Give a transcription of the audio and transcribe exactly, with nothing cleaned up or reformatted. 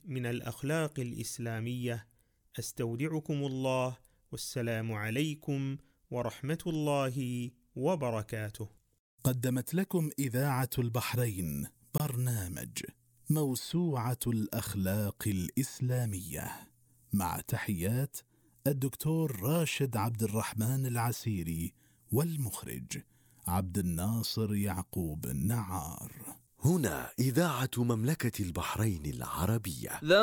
من الأخلاق الإسلامية. أستودعكم الله، والسلام عليكم ورحمة الله وبركاته. قدمت لكم إذاعة البحرين برنامج موسوعة الأخلاق الإسلامية، مع تحيات الدكتور راشد عبد الرحمن العسيري، والمخرج عبد الناصر يعقوب النعار. هنا إذاعة مملكة البحرين العربية.